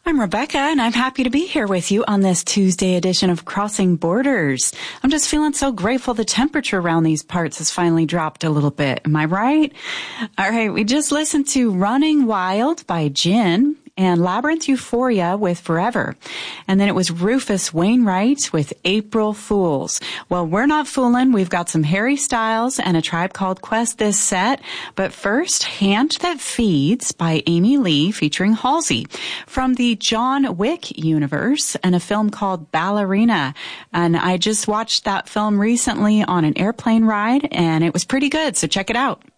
I'm Rebecca, and I'm happy to be here with you on this Tuesday edition of Crossing Borders. I'm just feeling so grateful the temperature around these parts has finally dropped a little bit. Am I right? All right, we just listened to Running Wild by Jin and Labyrinth Euphoria with Forever. And then it was Rufus Wainwright with April Fools. Well, we're not fooling. We've got some Harry Styles and A Tribe Called Quest this set. But first, Hand That Feeds by Amy Lee featuring Halsey from the John Wick universe and a film called Ballerina. And I just watched that film recently on an airplane ride and it was pretty good. So check it out.